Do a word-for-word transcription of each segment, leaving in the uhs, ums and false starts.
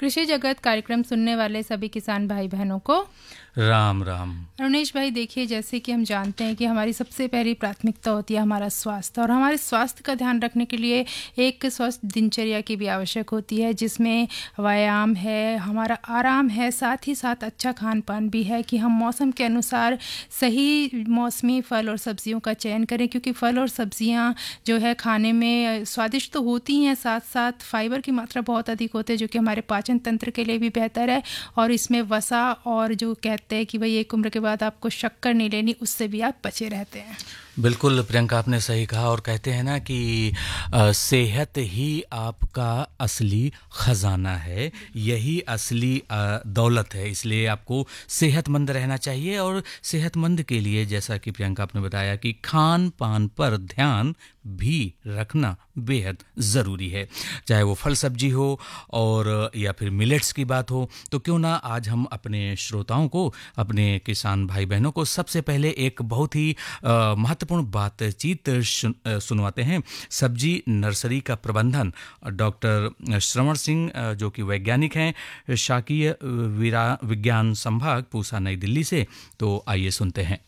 कृषि जगत कार्यक्रम सुनने वाले सभी किसान भाई बहनों को राम राम। अरुणेश भाई, देखिए, जैसे कि हम जानते हैं कि हमारी सबसे पहली प्राथमिकता होती है हमारा स्वास्थ्य, और हमारे स्वास्थ्य का ध्यान रखने के लिए एक स्वस्थ दिनचर्या की भी आवश्यक होती है, जिसमें व्यायाम है, हमारा आराम है, साथ ही साथ अच्छा खान पान भी है कि हम मौसम के अनुसार सही मौसमी फल और सब्जियों का चयन करें, क्योंकि फल और सब्जियां जो है खाने में स्वादिष्ट तो होती हैं, साथ साथ फाइबर की मात्रा बहुत अधिक होती है जो कि हमारे पाचन तंत्र के लिए भी बेहतर है, और इसमें वसा और जो कहते हैं कि भाई एक उम्र के बाद आपको शक्कर नहीं लेनी, उससे भी आप बचे रहते हैं। बिल्कुल प्रियंका, आपने सही कहा। और कहते हैं ना कि आ, सेहत ही आपका असली ख़जाना है, यही असली आ, दौलत है, इसलिए आपको सेहतमंद रहना चाहिए। और सेहतमंद के लिए, जैसा कि प्रियंका आपने बताया, कि खान पान पर ध्यान भी रखना बेहद ज़रूरी है, चाहे वो फल सब्जी हो और या फिर मिलेट्स की बात हो। तो क्यों ना आज हम अपने श्रोताओं को, अपने किसान भाई बहनों को सबसे पहले एक बहुत ही आ, महत्वपूर्ण बातचीत सुनवाते हैं। सब्जी नर्सरी का प्रबंधन डॉक्टर श्रवण सिंह, जो कि वैज्ञानिक हैं, शाकीय विज्ञान संभाग पूसा, नई दिल्ली से। तो आइए सुनते हैं।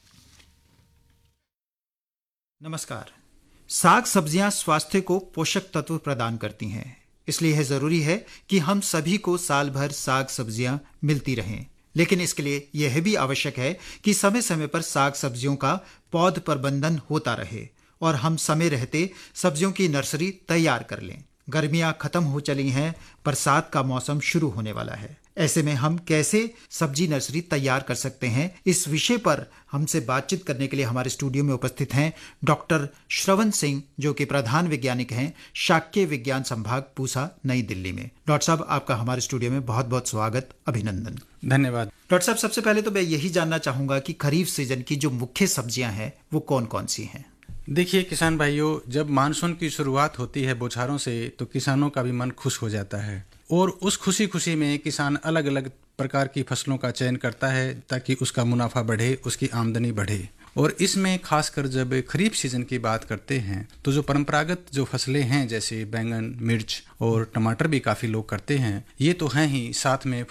नमस्कार। साग सब्जियां स्वास्थ्य को पोषक तत्व प्रदान करती हैं, इसलिए है जरूरी है कि हम सभी को साल भर साग सब्जियां मिलती रहें। लेकिन इसके लिए यह भी आवश्यक है कि समय समय पर साग सब्जियों का पौध प्रबंधन होता रहे और हम समय रहते सब्जियों की नर्सरी तैयार कर लें। गर्मियां खत्म हो चली हैं, बरसात का मौसम शुरू होने वाला है। ऐसे में हम कैसे सब्जी नर्सरी तैयार कर सकते हैं, इस विषय पर हमसे बातचीत करने के लिए हमारे स्टूडियो में उपस्थित हैं डॉक्टर श्रवण सिंह, जो कि प्रधान वैज्ञानिक हैं शाक्य विज्ञान संभाग पूसा, नई दिल्ली में। डॉक्टर साहब, आपका हमारे स्टूडियो में बहुत बहुत स्वागत, अभिनंदन। धन्यवाद। डॉक्टर साहब, सबसे पहले तो मैं यही जानना चाहूंगा कि खरीफ सीजन की जो मुख्य सब्जियां हैं वो कौन कौन सी हैं? देखिए किसान भाइयों, जब मानसून की शुरुआत होती है बौछारों से, तो किसानों का भी मन खुश हो जाता है, और उस खुशी खुशी में किसान अलग अलग प्रकार की फसलों का चयन करता है ताकि उसका मुनाफा बढ़े, उसकी आमदनी बढ़े। और इसमें खासकर जब खरीफ सीजन की बात करते हैं तो जो परंपरागत जो फसलें हैं, जैसे बैंगन, मिर्च और टमाटर भी काफ़ी लोग करते हैं, ये तो हैं ही, साथ में